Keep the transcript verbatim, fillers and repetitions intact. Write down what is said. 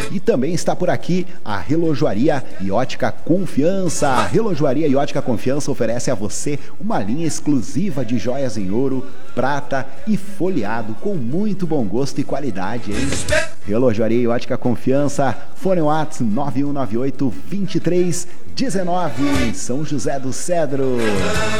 E também está por aqui a Relojoaria e Ótica Confiança. A Relojoaria e Ótica Confiança oferece a você uma linha exclusiva de joias em ouro, prata e folheado com muito bom gosto e qualidade, hein? Relojoaria e Ótica Confiança, fone WhatsApp nove um nove oito, dois três um nove, em São José do Cedro.